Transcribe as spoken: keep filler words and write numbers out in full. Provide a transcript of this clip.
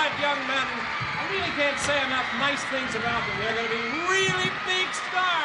bright young men. I really can't say enough nice things about them. They're going to be really big stars.